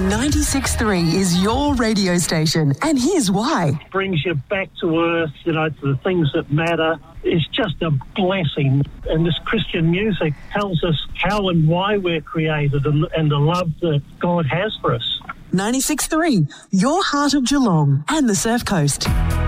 96.3 is your radio station, and here's why. Brings you back to earth, to the things that matter. It's just a blessing. And this Christian music tells us how and why we're created and the love that God has for us. 96.3, your heart of Geelong and the Surf Coast.